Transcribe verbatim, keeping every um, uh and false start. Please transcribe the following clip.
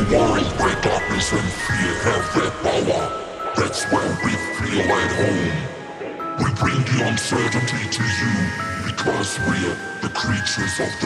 world where darkness and fear have their power. That's where we feel at home. We bring the uncertainty to you because we're the creatures of the